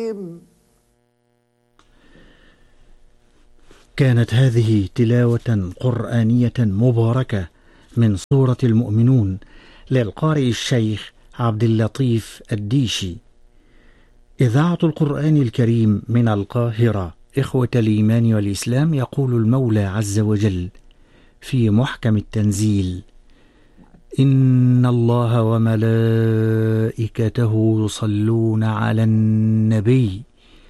كانت هذه تلاوة قرآنية مباركة من سورة المؤمنون للقارئ الشيخ عبد اللطيف الديشي. إذاعة القرآن الكريم من القاهرة. إخوة الإيمان والإسلام، يقول المولى عز وجل في محكم التنزيل: إن الله وملائكته يصلون على النبي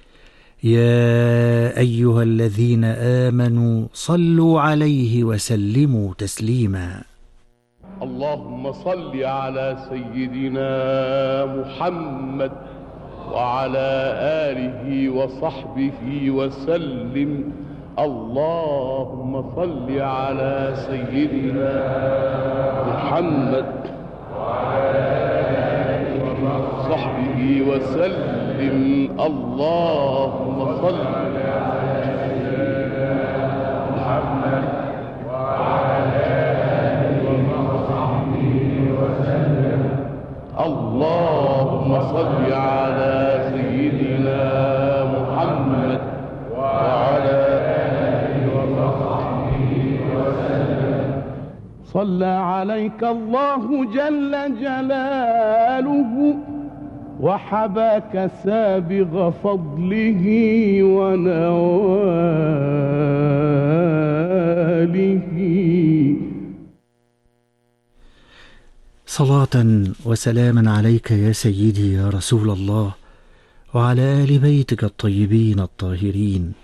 يا أيها الذين آمنوا صلوا عليه وسلموا تسليما. اللهم صل على سيدنا محمد وعلى آله وصحبه وسلم. اللهم صل على سيدنا محمد وعلى آله وصحبه وسلم. اللهم صل على سيدنا محمد وعلى آله وصحبه وسلم. اللهم صل على سيدنا محمد وعلى آله وصحبه وسلم. صلى عليك الله جل جلاله وحباك سابغ فضله ونواله. صلاة وسلاما عليك يا سيدي يا رسول الله، وعلى آل بيتك الطيبين الطاهرين.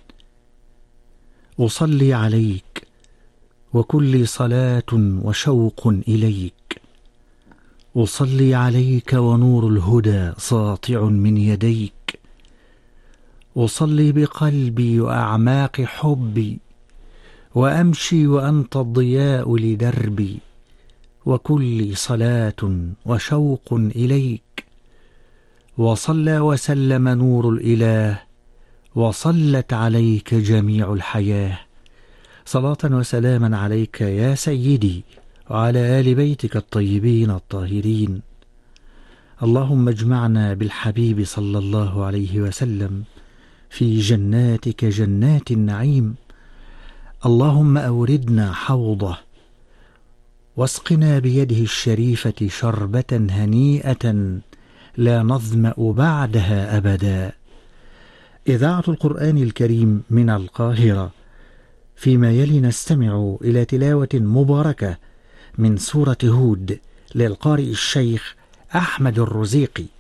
أصلي عليك وكل صلاة وشوق إليك. أصلي عليك ونور الهدى ساطع من يديك. أصلي بقلبي وأعماق حبي، وأمشي وأنت الضياء لدربي، وكل صلاة وشوق إليك. وصلى وسلم نور الإله، وصلت عليك جميع الحياة. صلاة وسلاما عليك يا سيدي وعلى آل بيتك الطيبين الطاهرين. اللهم اجمعنا بالحبيب صلى الله عليه وسلم في جناتك جنات النعيم. اللهم أوردنا حوضه، واسقنا بيده الشريفة شربة هنيئة لا نظمأ بعدها أبدا. إذاعة القرآن الكريم من القاهرة. فيما يلي نستمع إلى تلاوة مباركة من سورة هود للقارئ الشيخ أحمد الرزيقي.